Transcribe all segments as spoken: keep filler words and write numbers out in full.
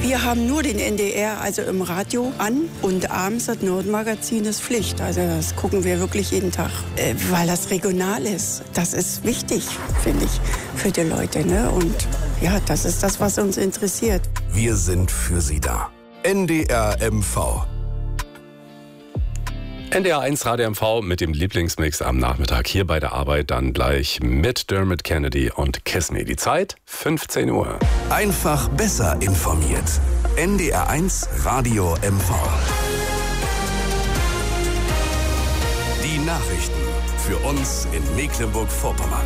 Wir haben nur den N D R, also im Radio, an. Und abends das Nordmagazin ist Pflicht. Also das gucken wir wirklich jeden Tag, äh, weil das regional ist. Das ist wichtig, finde ich, für die Leute. Ne? Und ja, das ist das, was uns interessiert. Wir sind für Sie da. N D R M V. N D R eins Radio M V mit dem Lieblingsmix am Nachmittag hier bei der Arbeit, dann gleich mit Dermot Kennedy und Kiss Me. Die Zeit fünfzehn Uhr. Einfach besser informiert. N D R eins Radio M V. Die Nachrichten für uns in Mecklenburg-Vorpommern.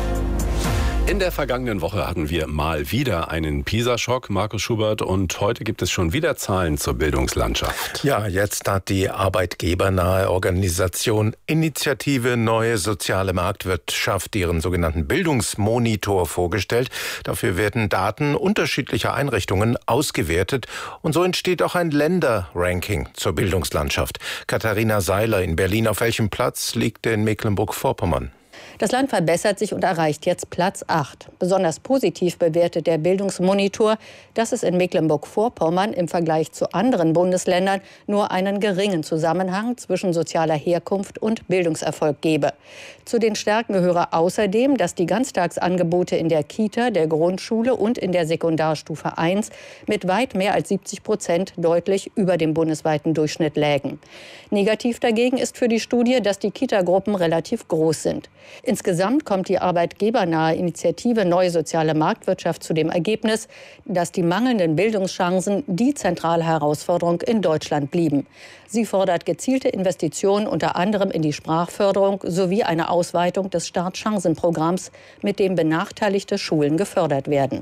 In der vergangenen Woche hatten wir mal wieder einen PISA-Schock, Markus Schubert, und heute gibt es schon wieder Zahlen zur Bildungslandschaft. Ja, jetzt hat die arbeitgebernahe Organisation Initiative Neue Soziale Marktwirtschaft ihren sogenannten Bildungsmonitor vorgestellt. Dafür werden Daten unterschiedlicher Einrichtungen ausgewertet und so entsteht auch ein Länderranking zur Bildungslandschaft. Katharina Seiler in Berlin, auf welchem Platz liegt in Mecklenburg-Vorpommern? Das Land verbessert sich und erreicht jetzt Platz acht. Besonders positiv bewertet der Bildungsmonitor, dass es in Mecklenburg-Vorpommern im Vergleich zu anderen Bundesländern nur einen geringen Zusammenhang zwischen sozialer Herkunft und Bildungserfolg gebe. Zu den Stärken gehöre außerdem, dass die Ganztagsangebote in der Kita, der Grundschule und in der Sekundarstufe eins mit weit mehr als siebzig Prozent deutlich über dem bundesweiten Durchschnitt lägen. Negativ dagegen ist für die Studie, dass die Kitagruppen relativ groß sind. Insgesamt kommt die arbeitgebernahe Initiative Neue Soziale Marktwirtschaft zu dem Ergebnis, dass die mangelnden Bildungschancen die zentrale Herausforderung in Deutschland blieben. Sie fordert gezielte Investitionen unter anderem in die Sprachförderung sowie eine Ausweitung des Startchancenprogramms, mit dem benachteiligte Schulen gefördert werden.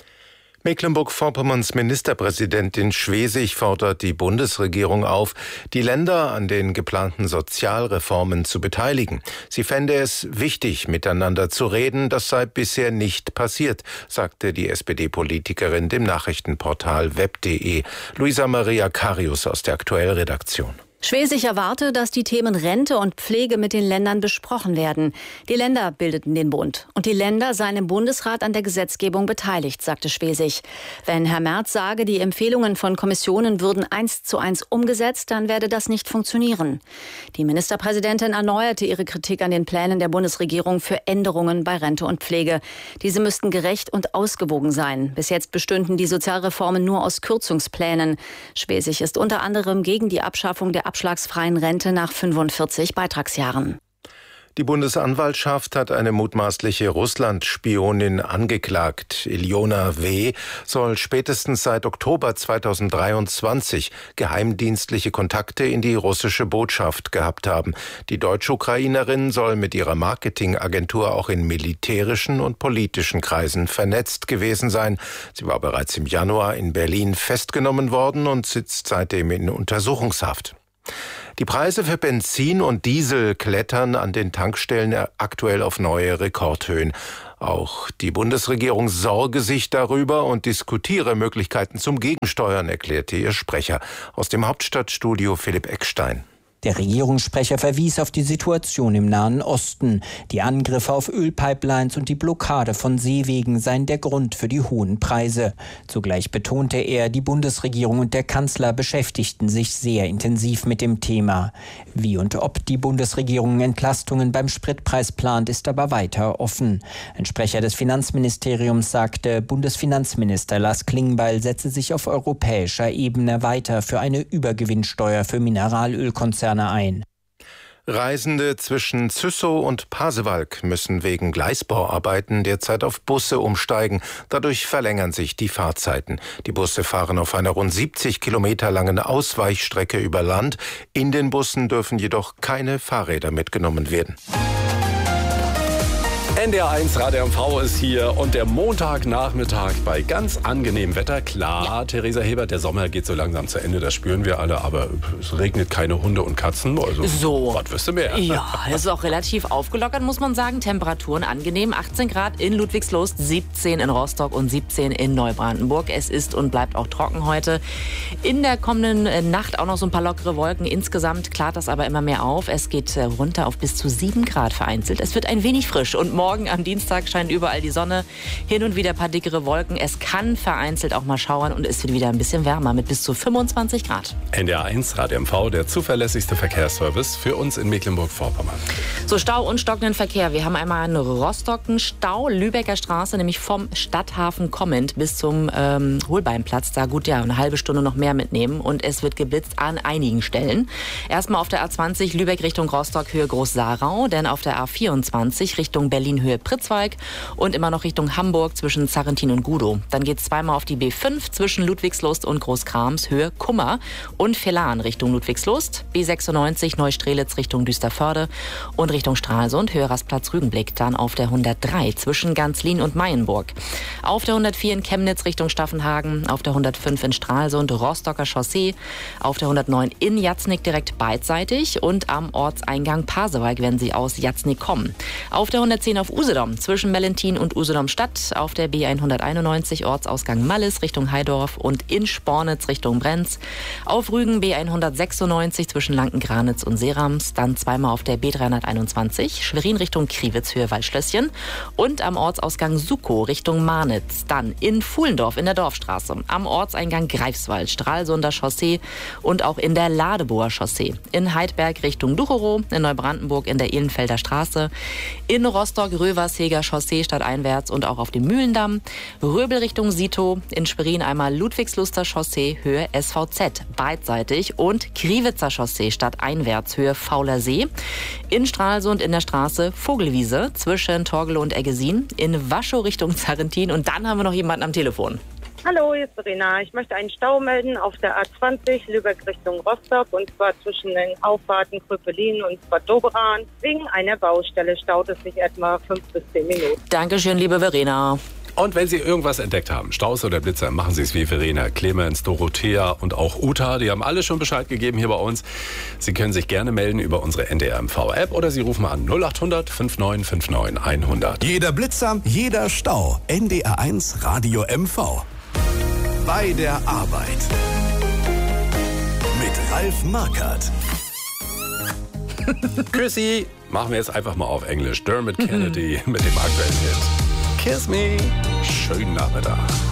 Mecklenburg-Vorpommerns Ministerpräsidentin Schwesig fordert die Bundesregierung auf, die Länder an den geplanten Sozialreformen zu beteiligen. Sie fände es wichtig, miteinander zu reden. Das sei bisher nicht passiert, sagte die S P D-Politikerin dem Nachrichtenportal web punkt de. Luisa Maria Karius aus der Aktuell-Redaktion. Schwesig erwarte, dass die Themen Rente und Pflege mit den Ländern besprochen werden. Die Länder bildeten den Bund. Und die Länder seien im Bundesrat an der Gesetzgebung beteiligt, sagte Schwesig. Wenn Herr Merz sage, die Empfehlungen von Kommissionen würden eins zu eins umgesetzt, dann werde das nicht funktionieren. Die Ministerpräsidentin erneuerte ihre Kritik an den Plänen der Bundesregierung für Änderungen bei Rente und Pflege. Diese müssten gerecht und ausgewogen sein. Bis jetzt bestünden die Sozialreformen nur aus Kürzungsplänen. Schwesig ist unter anderem gegen die Abschaffung der abschlagsfreien Rente nach fünfundvierzig Beitragsjahren. Die Bundesanwaltschaft hat eine mutmaßliche Russland-Spionin angeklagt. Iljona W. soll spätestens seit Oktober zweitausenddreiundzwanzig geheimdienstliche Kontakte in die russische Botschaft gehabt haben. Die Deutsch-Ukrainerin soll mit ihrer Marketingagentur auch in militärischen und politischen Kreisen vernetzt gewesen sein. Sie war bereits im Januar in Berlin festgenommen worden und sitzt seitdem in Untersuchungshaft. Die Preise für Benzin und Diesel klettern an den Tankstellen aktuell auf neue Rekordhöhen. Auch die Bundesregierung sorge sich darüber und diskutiere Möglichkeiten zum Gegensteuern, erklärte ihr Sprecher. Aus dem Hauptstadtstudio Philipp Eckstein. Der Regierungssprecher verwies auf die Situation im Nahen Osten. Die Angriffe auf Ölpipelines und die Blockade von Seewegen seien der Grund für die hohen Preise. Zugleich betonte er, die Bundesregierung und der Kanzler beschäftigten sich sehr intensiv mit dem Thema. Wie und ob die Bundesregierung Entlastungen beim Spritpreis plant, ist aber weiter offen. Ein Sprecher des Finanzministeriums sagte, Bundesfinanzminister Lars Klingbeil setze sich auf europäischer Ebene weiter für eine Übergewinnsteuer für Mineralölkonzerne ein. Reisende zwischen Züssow und Pasewalk müssen wegen Gleisbauarbeiten derzeit auf Busse umsteigen. Dadurch verlängern sich die Fahrzeiten. Die Busse fahren auf einer rund siebzig Kilometer langen Ausweichstrecke über Land. In den Bussen dürfen jedoch keine Fahrräder mitgenommen werden. N D R eins Radio M V ist hier und der Montagnachmittag bei ganz angenehmem Wetter. Klar, ja. Theresa Hebert, der Sommer geht so langsam zu Ende, das spüren wir alle, aber es regnet keine Hunde und Katzen. Also, so. Was wirst du mehr? Ja, es ist auch relativ aufgelockert, muss man sagen. Temperaturen angenehm, achtzehn Grad in Ludwigslust, siebzehn in Rostock und siebzehn in Neubrandenburg. Es ist und bleibt auch trocken heute. In der kommenden Nacht auch noch so ein paar lockere Wolken. Insgesamt klart das aber immer mehr auf. Es geht runter auf bis zu sieben Grad vereinzelt. Es wird ein wenig frisch und morgen Morgen am Dienstag scheint überall die Sonne. Hin und wieder ein paar dickere Wolken. Es kann vereinzelt auch mal schauern und es wird wieder ein bisschen wärmer mit bis zu fünfundzwanzig Grad. N D R eins Radio M V, der zuverlässigste Verkehrsservice für uns in Mecklenburg-Vorpommern. So, Stau und stockenden Verkehr. Wir haben einmal einen Rostocken Stau, Lübecker Straße, nämlich vom Stadthafen kommend bis zum ähm, Holbeinplatz. Da gut, ja, eine halbe Stunde noch mehr mitnehmen und es wird geblitzt an einigen Stellen. Erstmal auf der A zwanzig Lübeck Richtung Rostock Höhe Groß-Sarau, dann auf der A vierundzwanzig Richtung Berlin Höhe Pritzwalk und immer noch Richtung Hamburg zwischen Zarrentin und Gudow. Dann geht es zweimal auf die B fünf zwischen Ludwigslust und Großkrams Höhe Kummer und Velan Richtung Ludwigslust, B sechsundneunzig Neustrelitz Richtung Düsterförde und Richtung Stralsund Höhe Rastplatz Rügenblick, dann auf der hundertdrei zwischen Ganzlin und Mayenburg. Auf der hundertvier in Chemnitz Richtung Staffenhagen, auf der hundertfünf in Stralsund Rostocker Chaussee, auf der hundertneun in Jatznick direkt beidseitig und am Ortseingang Pasewalk, wenn Sie aus Jatznick kommen. Auf der hundertzehn auf Usedom zwischen Mellentin und Usedom Stadt, auf der B hunderteinundneunzig Ortsausgang Mallis Richtung Heidorf und in Spornitz Richtung Brenz. Auf Rügen B hundertsechsundneunzig zwischen Lankengranitz und Serams, dann zweimal auf der B dreihunderteinundzwanzig Schwerin Richtung Kriwitz Höhe Waldschlösschen und am Ortsausgang Sukow Richtung Marnitz. Dann in Fuhlendorf in der Dorfstraße, am Ortseingang Greifswald, Stralsunder Chaussee und auch in der Ladeboer Chaussee. In Heidberg Richtung Ducherow, in Neubrandenburg in der Ehlenfelder Straße, in Rostock Röversheger Chaussee stadteinwärts und auch auf dem Mühlendamm, Röbel Richtung Sito, in Schwerin einmal Ludwigsluster Chaussee Höhe S V Z beidseitig und Kriwitzer Chaussee stadteinwärts Höhe Fauler See, in Stralsund in der Straße Vogelwiese zwischen Torgelow und Eggesin, in Waschow Richtung Zarrentin und dann haben wir noch jemanden am Telefon. Hallo, hier ist Verena. Ich möchte einen Stau melden auf der A zwanzig Lübeck Richtung Rostock und zwar zwischen den Auffahrten Kröpelin und Bad Doberan. Wegen einer Baustelle staut es sich etwa fünf bis zehn Minuten. Dankeschön, liebe Verena. Und wenn Sie irgendwas entdeckt haben, Staus oder Blitzer, machen Sie es wie Verena, Clemens, Dorothea und auch Uta. Die haben alle schon Bescheid gegeben hier bei uns. Sie können sich gerne melden über unsere N D R M V-App oder Sie rufen an null acht hundert fünfundneunzig neunundfünfzig hundert. Jeder Blitzer, jeder Stau. N D R eins Radio M V. Bei der Arbeit. Mit Ralf Markert. Chrissy, machen wir jetzt einfach mal auf Englisch. Dermot Kennedy mit dem aktuellen Hit. Kiss me. Schönen Nachmittag.